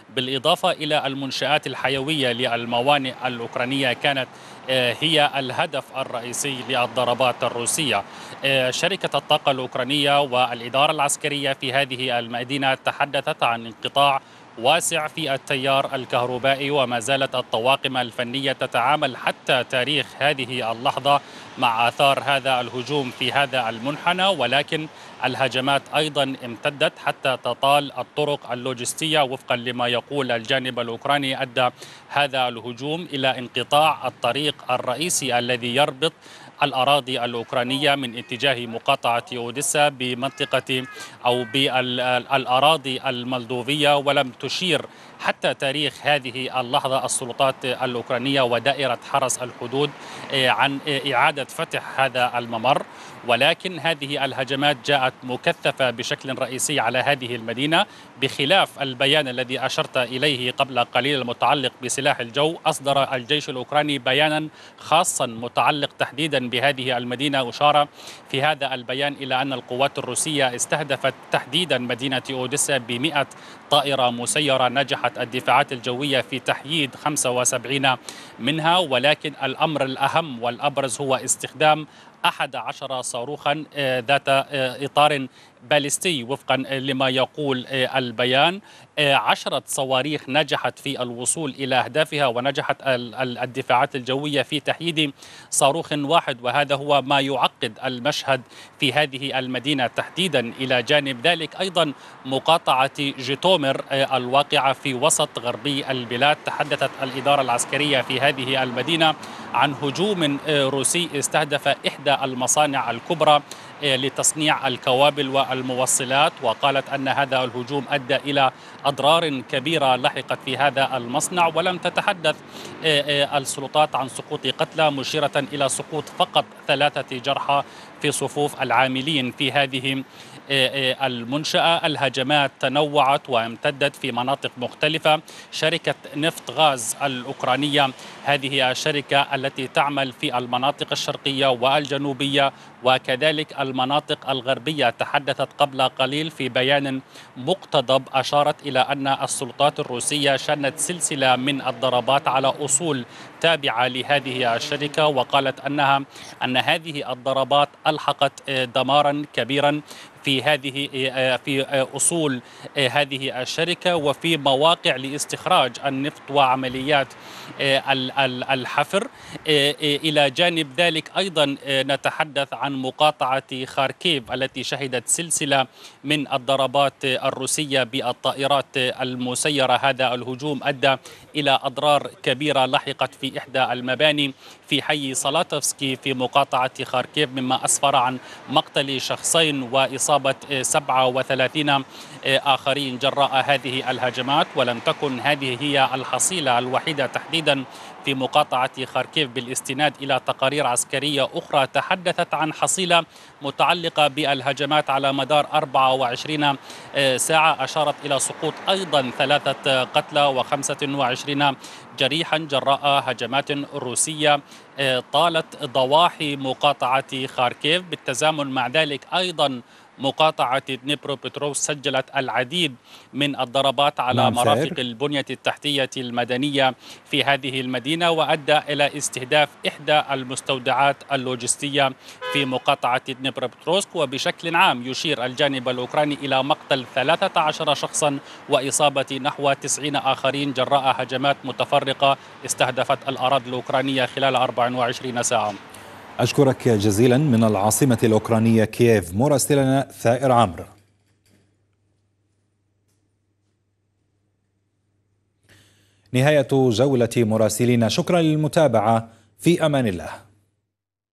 بالإضافة إلى المنشآت الحيوية للموانئ الأوكرانية كانت هي الهدف الرئيسي للضربات الروسية. شركة الطاقة الأوكرانية والإدارة العسكرية في هذه المدينة تحدثت عن انقطاع واسع في التيار الكهربائي، وما زالت الطواقم الفنية تتعامل حتى تاريخ هذه اللحظة مع آثار هذا الهجوم في هذا المنحنى، ولكن الهجمات أيضا امتدت حتى تطال الطرق اللوجستية. وفقا لما يقول الجانب الأوكراني، أدى هذا الهجوم إلى انقطاع الطريق الرئيسي الذي يربط الأراضي الأوكرانية من اتجاه مقاطعة أوديسا بمنطقة أو بالأراضي المولدوفية. ولم تشير حتى تاريخ هذه اللحظة السلطات الأوكرانية ودائرة حرس الحدود عن إعادة فتح هذا الممر، ولكن هذه الهجمات جاءت مكثفة بشكل رئيسي على هذه المدينة، بخلاف البيان الذي أشرت إليه قبل قليل المتعلق بسلاح الجو. أصدر الجيش الأوكراني بيانا خاصا متعلق تحديدا بهذه المدينة. أشار في هذا البيان إلى أن القوات الروسية استهدفت تحديدا مدينة أوديسا ب100 طائرة مسيرة. نجحت الدفاعات الجوية في تحييد 75 منها، ولكن الأمر الأهم والأبرز هو استخدام 11 صاروخا ذات إطار باليستي وفقا لما يقول البيان. 10 صواريخ نجحت في الوصول إلى أهدافها، ونجحت الدفاعات الجوية في تحييد صاروخ واحد، وهذا هو ما يعقد المشهد في هذه المدينة تحديدا. إلى جانب ذلك أيضا مقاطعة جيتومير الواقعة في وسط غربي البلاد، تحدثت الإدارة العسكرية في هذه المدينة عن هجوم روسي استهدف إحدى المصانع الكبرى لتصنيع الكوابل والموصلات، وقالت أن هذا الهجوم أدى إلى أضرار كبيرة لحقت في هذا المصنع. ولم تتحدث السلطات عن سقوط قتلى، مشيرة إلى سقوط فقط 3 جرحى في صفوف العاملين في هذه المنشأة. الهجمات تنوعت وامتدت في مناطق مختلفة. شركة نفط غاز الأوكرانية، هذه الشركة التي تعمل في المناطق الشرقية والجنوبية وكذلك المناطق الغربية، تحدثت قبل قليل في بيان مقتضب، أشارت إلى أن السلطات الروسية شنت سلسلة من الضربات على أصول تابعة لهذه الشركة، وقالت أن هذه الضربات ألحقت دمارا كبيرا في أصول هذه الشركة وفي مواقع لاستخراج النفط وعمليات الحفر. إلى جانب ذلك أيضا نتحدث عن مقاطعة خاركيف التي شهدت سلسلة من الضربات الروسية بالطائرات المسيرة. هذا الهجوم أدى إلى أضرار كبيرة لحقت في إحدى المباني في حي سالاتوفسكي في مقاطعة خاركيف، مما أسفر عن مقتل شخصين وإصابة 37 آخرين جراء هذه الهجمات. ولم تكن هذه هي الحصيلة الوحيدة تحديدا في مقاطعة خاركيف، بالاستناد إلى تقارير عسكرية أخرى تحدثت عن حصيلة متعلقة بالهجمات على مدار 24 ساعة، أشارت إلى سقوط أيضا 3 قتلى و25 جريحا جراء هجمات روسية طالت ضواحي مقاطعة خاركيف. بالتزامن مع ذلك أيضا مقاطعة دنيبروبتروفسك سجلت العديد من الضربات على نعم مرافق سائر. البنية التحتية المدنية في هذه المدينة، وأدى إلى استهداف إحدى المستودعات اللوجستية في مقاطعة دنيبروبتروفسك. وبشكل عام يشير الجانب الأوكراني إلى مقتل 13 شخصا وإصابة نحو 90 آخرين جراء هجمات متفرقة استهدفت الأراضي الأوكرانية خلال 24 ساعة. أشكرك جزيلا من العاصمة الأوكرانية كييف مراسلنا ثائر عمرو. نهاية جولة مراسلين، شكرا للمتابعة، في أمان الله.